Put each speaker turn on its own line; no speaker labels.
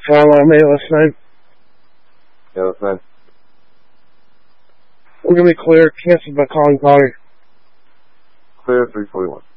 Follow me, last night.
Yeah, that's nice.
We're going to be clear. Cancelled by calling Potter.
Clear 341.